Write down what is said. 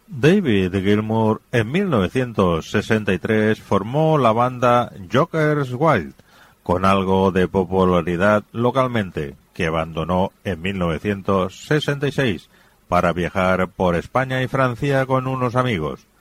David Gilmour en 1963 formó la banda Jokers Wild, con algo de popularidad localmente, que abandonó en 1966 para viajar por España y Francia con unos amigos.